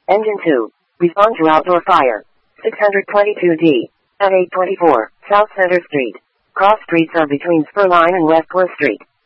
Engine 2. Respond to outdoor fire. 622D. At 824, South Center Street. Cross streets are between Spurline and West Worth Street.